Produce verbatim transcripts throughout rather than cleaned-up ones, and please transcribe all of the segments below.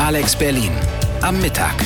Alex Berlin am Mittag.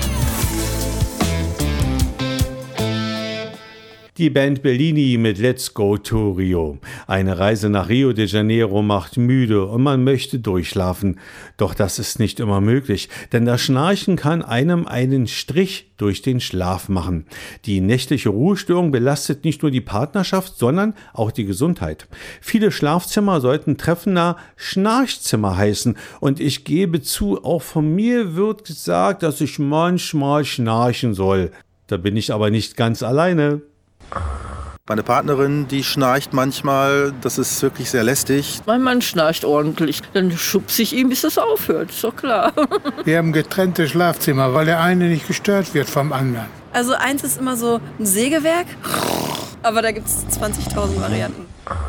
Die Band Bellini mit Let's Go to Rio. Eine Reise nach Rio de Janeiro macht müde und man möchte durchschlafen. Doch das ist nicht immer möglich, denn das Schnarchen kann einem einen Strich durch den Schlaf machen. Die nächtliche Ruhestörung belastet nicht nur die Partnerschaft, sondern auch die Gesundheit. Viele Schlafzimmer sollten treffender Schnarchzimmer heißen. Und ich gebe zu, auch von mir wird gesagt, dass ich manchmal schnarchen soll. Da bin ich aber nicht ganz alleine. Meine Partnerin, die schnarcht manchmal, das ist wirklich sehr lästig. Mein Mann schnarcht ordentlich, dann schubse ich ihn, bis das aufhört, ist doch klar. Wir haben getrennte Schlafzimmer, weil der eine nicht gestört wird vom anderen. Also eins ist immer so ein Sägewerk, aber da gibt es zwanzigtausend Varianten.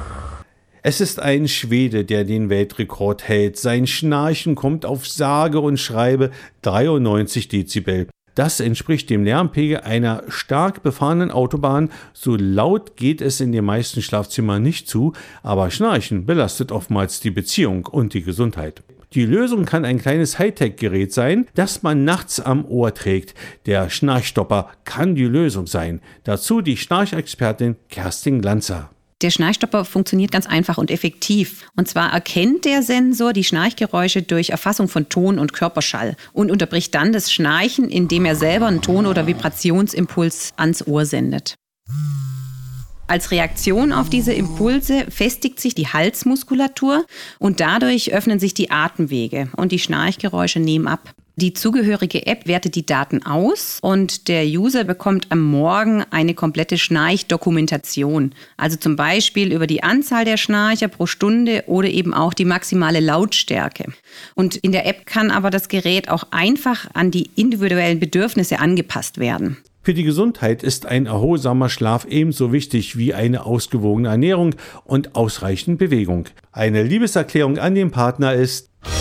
Es ist ein Schwede, der den Weltrekord hält. Sein Schnarchen kommt auf sage und schreibe dreiundneunzig Dezibel. Das entspricht dem Lärmpegel einer stark befahrenen Autobahn. So laut geht es in den meisten Schlafzimmern nicht zu, aber Schnarchen belastet oftmals die Beziehung und die Gesundheit. Die Lösung kann ein kleines Hightech-Gerät sein, das man nachts am Ohr trägt. Der Schnarchstopper kann die Lösung sein. Dazu die Schnarchexpertin Kerstin Glanzer. Der Schnarchstopper funktioniert ganz einfach und effektiv. Und zwar erkennt der Sensor die Schnarchgeräusche durch Erfassung von Ton und Körperschall und unterbricht dann das Schnarchen, indem er selber einen Ton- oder Vibrationsimpuls ans Ohr sendet. Als Reaktion auf diese Impulse festigt sich die Halsmuskulatur und dadurch öffnen sich die Atemwege und die Schnarchgeräusche nehmen ab. Die zugehörige App wertet die Daten aus und der User bekommt am Morgen eine komplette Schnarchdokumentation. Also zum Beispiel über die Anzahl der Schnarcher pro Stunde oder eben auch die maximale Lautstärke. Und in der App kann aber das Gerät auch einfach an die individuellen Bedürfnisse angepasst werden. Für die Gesundheit ist ein erholsamer Schlaf ebenso wichtig wie eine ausgewogene Ernährung und ausreichend Bewegung. Eine Liebeserklärung an den Partner ist: